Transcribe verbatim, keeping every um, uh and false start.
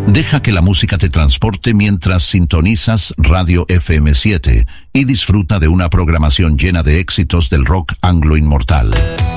Deja que la música te transporte mientras sintonizas Radio F M siete y disfruta de una programación llena de éxitos del rock anglo inmortal.